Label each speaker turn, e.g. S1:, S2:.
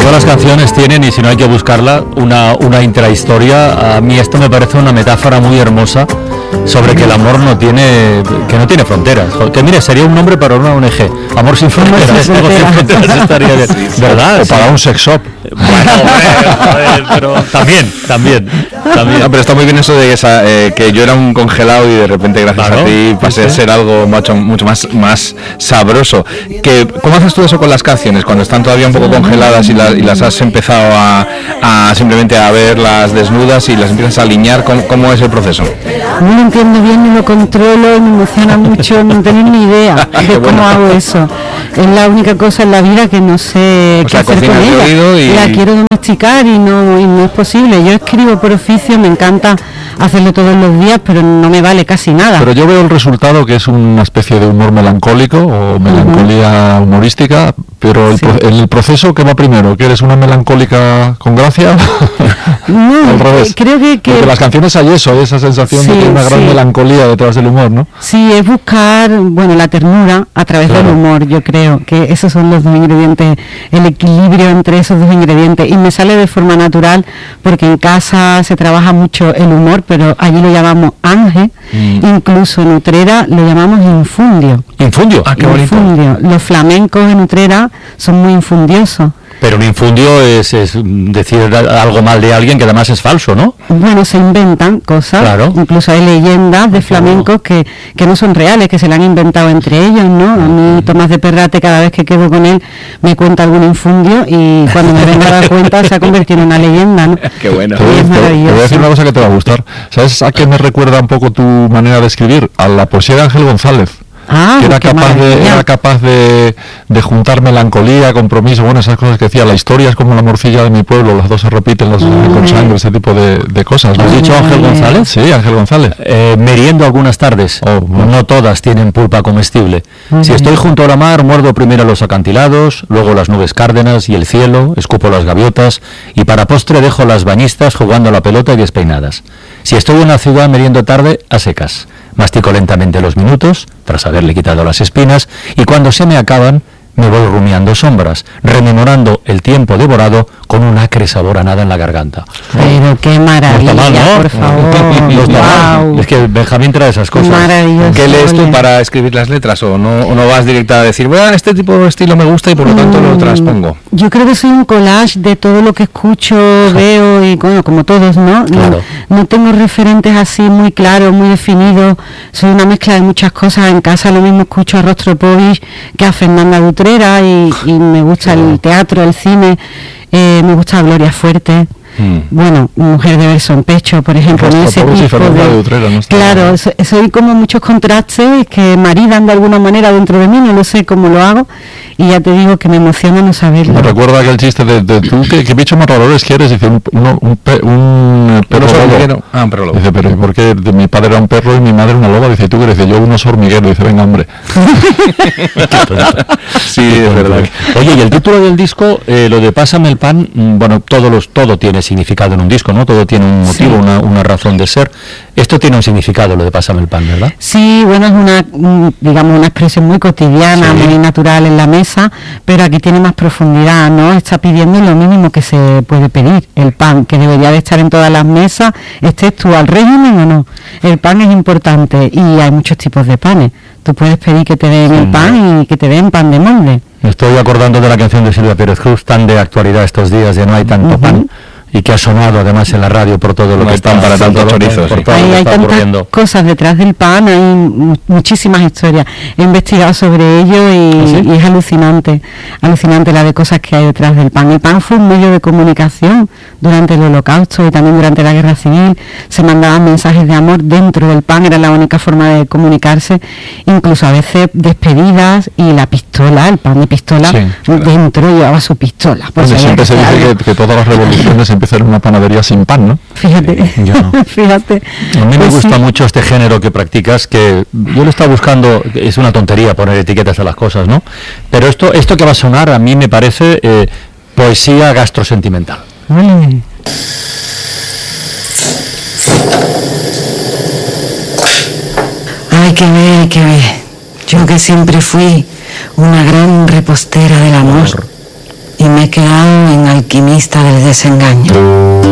S1: Todas las canciones tienen, y si no hay que buscarla, una intrahistoria. A mí esto me parece una metáfora muy hermosa sobre que el amor no tiene fronteras. Que mire, sería un nombre para una ONG. Amor sin fronteras. Algo sin fronteras estaría bien. ¿Verdad?
S2: O para un sex shop.
S1: Bueno, hombre, pero también.
S2: No, pero está muy bien eso de que yo era un congelado y de repente gracias a ti pasé a ser algo mucho más sabroso. ¿Cómo haces tú eso con las canciones cuando están todavía un poco congeladas y las has empezado a simplemente a verlas desnudas y las empiezas a alinear? ¿Cómo es el proceso?
S3: No lo entiendo bien, ni lo controlo, y me emociona mucho, no tengo ni idea de cómo hago eso. Es la única cosa en la vida que no sé qué hacer con ella. La quiero domesticar y no es posible. Yo escribo por oficio, me encanta hacerlo todos los días, pero no me vale casi nada.
S2: Pero yo veo el resultado, que es una especie de humor melancólico o melancolía humorística, pero el proceso, ¿qué va primero? ¿Que eres una melancólica con gracia?
S3: No,
S2: al revés.
S3: Creo que
S2: porque las canciones hay eso, esa sensación de que hay una gran melancolía detrás del humor, ¿no?
S3: Sí, es buscar, la ternura a través del humor. Yo creo que esos son los dos ingredientes, el equilibrio entre esos dos ingredientes, y me sale de forma natural porque en casa se trabaja mucho el humor, pero allí lo llamamos ángel, incluso en Utrera lo llamamos infundio.
S1: ¿Infundio?
S3: Ah, qué bonito. Infundio. Los flamencos en Utrera son muy infundiosos.
S1: Pero un infundio es decir algo mal de alguien que además es falso, ¿no?
S3: Bueno, se inventan cosas, claro. Incluso hay leyendas de flamencos que no son reales, que se la han inventado entre ellos, ¿no? A mí Tomás de Perrate, cada vez que quedo con él, me cuenta algún infundio y cuando me vengo a dar cuenta se ha convertido en una leyenda, ¿no?
S2: Qué bueno.
S3: Es maravilloso.
S2: Te voy a decir una cosa que te va a gustar. ¿Sabes a qué me recuerda un poco tu manera de escribir? A la poesía de Ángel González. Que era capaz de juntar melancolía, compromiso, esas cosas que decía, la historia es como la morcilla de mi pueblo, las dos se repiten, las con sangre, ese tipo de cosas.
S1: ¿Has dicho Ángel González?
S2: Sí, Ángel González.
S1: Meriendo algunas tardes, no todas tienen pulpa comestible. Si estoy junto a la mar, muerdo primero los acantilados, luego las nubes cárdenas y el cielo, escupo las gaviotas, y para postre dejo las bañistas jugando a la pelota y despeinadas. Si estoy en la ciudad meriendo tarde, a secas. Mastico lentamente los minutos, tras haberle quitado las espinas, y cuando se me acaban, me voy rumiando sombras, rememorando el tiempo devorado con un acre sabor a nada en la garganta.
S3: Pero qué maravilla,
S1: mal, ¿no?
S3: por favor.
S1: Wow. Es que Benjamín trae esas cosas.
S3: Maravilloso.
S2: ¿Qué lees tú para escribir las letras o no vas directa a decir, este tipo de estilo me gusta y por lo tanto lo transpongo?
S3: Yo creo que soy un collage de todo lo que escucho, veo y como todos, ¿no?
S1: Claro.
S3: No tengo referentes así muy claros, muy definidos. Soy una mezcla de muchas cosas. En casa lo mismo escucho a Rostropovich que a Fernanda Utrera y me gusta el teatro, el cine, me gusta Gloria Fuerte. Mujer de verso en pecho, por ejemplo, ¿no? Ese tipo de Utrera, ¿no? Claro, soy como muchos contrastes que maridan de alguna manera dentro de mí, no lo sé cómo lo hago, y ya te digo que me emociona no saberlo.
S2: Me recuerda aquel chiste de tú, ¿qué bicho más raro quieres? Dice, un perro hormiguero. Un perro lobo. Dice, pero ¿por qué? Mi padre era un perro y mi madre una loba. Dice, ¿tú qué eres? Dice, yo un oso hormiguero. Dice, venga, hombre.
S1: Sí, es verdad. Oye, y el título del disco, lo de Pásame el pan, todo tiene significado en un disco, ¿no? Todo tiene un motivo, una razón de ser. Esto tiene un significado, lo de Pásame el pan, ¿verdad?
S3: Sí, es una expresión muy cotidiana, muy natural en la mesa, pero aquí tiene más profundidad, ¿no? Está pidiendo lo mínimo que se puede pedir, el pan, que debería de estar en todas las mesas, estés tú al régimen o no. El pan es importante y hay muchos tipos de panes. Tú puedes pedir que te den el pan y que te den pan de molde.
S1: Me estoy acordando de la canción de Silvia Pérez Cruz, tan de actualidad estos días, de No hay tanto pan, y que ha sonado además en la radio por todo lo que están para tantos chorizos.
S3: Hay tantas cosas detrás del pan, hay muchísimas historias. He investigado sobre ello y es alucinante la de cosas que hay detrás del pan. El pan fue un medio de comunicación durante el Holocausto y también durante la Guerra Civil. Se mandaban mensajes de amor dentro del pan, era la única forma de comunicarse, incluso a veces despedidas, y la pistola, el pan de pistola, dentro llevaba su pistola.
S2: Siempre se dice que todas las revoluciones empiezan en una panadería sin pan, ¿no?
S3: Fíjate. Fíjate.
S1: A mí me gusta mucho este género que practicas, que yo lo estaba buscando, es una tontería poner etiquetas a las cosas, ¿no? Pero esto que va a sonar a mí me parece poesía gastrosentimental.
S3: Ay, qué ve. Yo que siempre fui una gran repostera del amor y me he quedado en
S4: protagonista del desengaño.